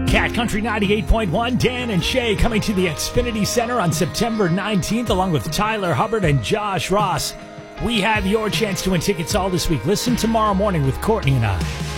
Cat Country 98.1, Dan and Shay coming to the Xfinity Center on September 19th, along with Tyler Hubbard and Josh Ross. We have your chance to win tickets all this week. Listen tomorrow morning with Courtney and I.